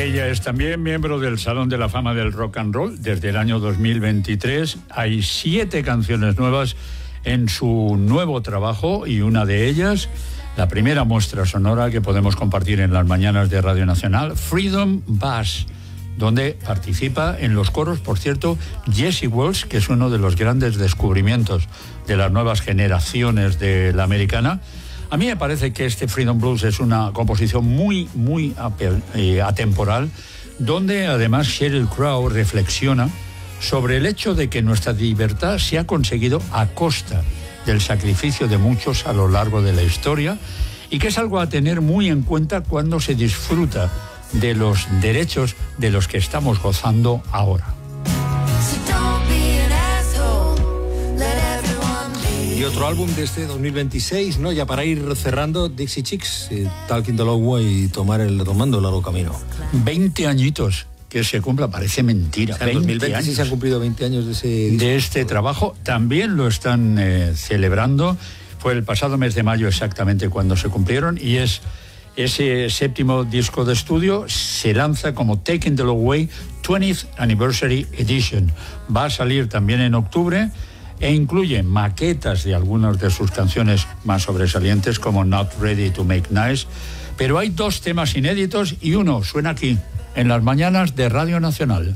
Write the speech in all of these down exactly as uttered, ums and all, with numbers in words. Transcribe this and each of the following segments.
Ella es también miembro del Salón de la Fama del Rock and Roll desde el año dos mil veintitrés. Hay siete canciones nuevas en su nuevo trabajo y una de ellas, la primera muestra sonora que podemos compartir en las mañanas de Radio Nacional, Freedom Bus, donde participa en los coros, por cierto, Jesse Wells, que es uno de los grandes descubrimientos de las nuevas generaciones de la americana. A mí me parece que este Freedom Blues es una composición muy, muy atemporal, donde además Sheryl Crow reflexiona sobre el hecho de que nuestra libertad se ha conseguido a costa del sacrificio de muchos a lo largo de la historia y que es algo a tener muy en cuenta cuando se disfruta de los derechos de los que estamos gozando ahora. Y otro álbum de este dos mil veintiséis, ¿no? Ya para ir cerrando, Dixie Chicks, eh, Talking the Long Way y tomar el, tomando el largo camino. veinte añitos que se cumpla, parece mentira. O sea, en dos mil veinte sí se han cumplido veinte años de ese disco. De este trabajo. También lo están eh, celebrando. Fue el pasado mes de mayo exactamente cuando se cumplieron y es ese séptimo disco de estudio. Se lanza como Taking the Long Way twentieth Anniversary Edition. Va a salir también en octubre e incluye maquetas de algunas de sus canciones más sobresalientes como Not Ready to Make Nice, pero hay dos temas inéditos y uno suena aquí, en las mañanas de Radio Nacional.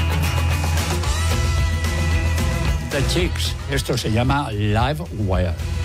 The Chicks, esto se llama Live Wire.